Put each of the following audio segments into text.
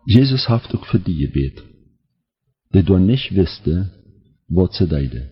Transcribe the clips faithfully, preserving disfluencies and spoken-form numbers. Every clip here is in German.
Jesus heeft ook für die gebet, die door nicht wisten, wat ze deden.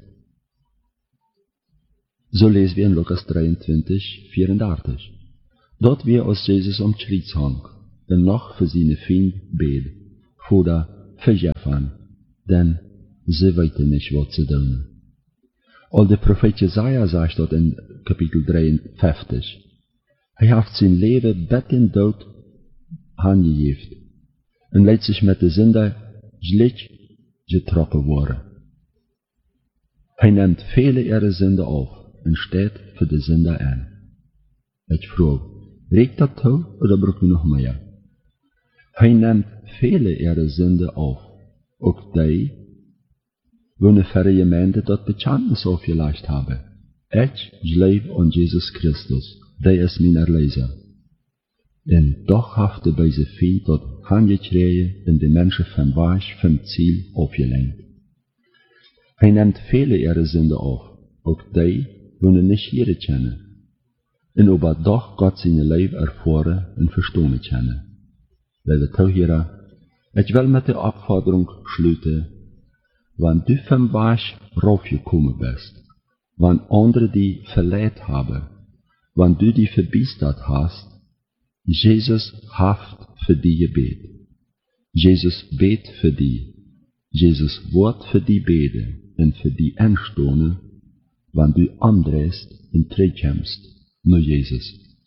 So lesen wir in Lukas dreiundzwanzig, vierundertachtig. Dort wir als Jesus am Kreuz hang, und noch für seine Fiend bet, vor vergeffen, denn sie weten nicht, was sie tun. Al de Prophet Jesaja sagt dort in Kapitel drieënvijftig, hij heeft zijn leven bed en dood aangegeven, en leidt zich met de zonde schlecht getrokken worden. Hij neemt vele ihrer Sünde auf und steht für die Sünde ein. Ich frage, regt das toe oder braucht wir noch mehr? Hij neemt vele ihrer Sünde auf, auch die, wo eine verre Gemeinde dort Bekenntnis aufgelegt habe. Ich glaube an Jesus Christus, der ist mein Erlöser. Und doch hafte bei sie viel dort angekriegt und die Menschen vom Weg vom Ziel aufgelenkt. Hij neemt vele ihrer Sünde auf, auch die, wo ne nicht jede kennen, und aber doch Gott seine Leben erfahren und verstehen kennen. Liebe Zuhörer, ich will mit der Aufforderung schließen, wenn du vom Weg raufgekommen bist, wenn andere die verletzt haben, wenn du die verbiestert hast, Jesus haft für die gebet. Jesus bet für die. Jesus wird für die beten und für die anstoßen, wenn du andrehst und zurückkommst nur Jesus.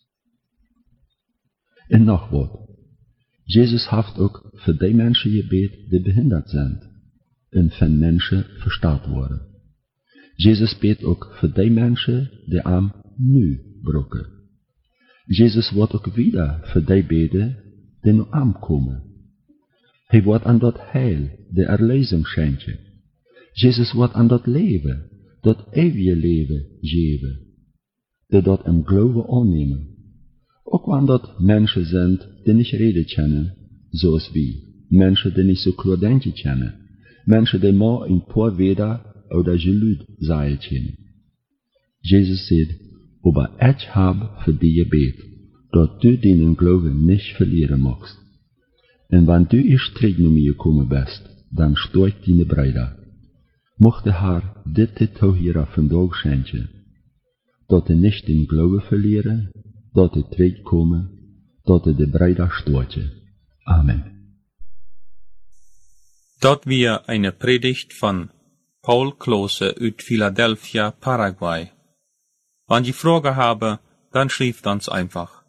Und noch was. Jesus haft auch für die Menschen gebet, die behindert sind und von Menschen verstarrt wurden. Jesus bet auch für die Menschen, die am nu brauchen. Jesus wird auch wieder für die beten, die noch ankommen. Hij wordt aan dat heil, de erlösung schenken. Jesus wordt aan dat leven, dat eeuwige leven geven, die dat im Glauben annehmen. Auch wenn dat Menschen sind, die nicht reden können, so als wir. Menschen, die nicht so klar denken können. Menschen, die mal ein paar Weder oder Gelüt sagen können. Jesus sagt, aber ich habe für die gebet, dass du deinen Glauben nicht verlieren magst. Und wenn du in Streit mit mir gekommen bist, dann steigt deine Brüder. Mochte Herr dit Zuhörer vandaag schenken, dass er nicht den Glauben verlieren, dass er zurückkommen, dass er die Brüder steigt. Amen. Dort wir eine Predigt von Paul Klose uit Philadelphia, Paraguay. Wenn Sie Fragen haben, dann schreibt uns einfach.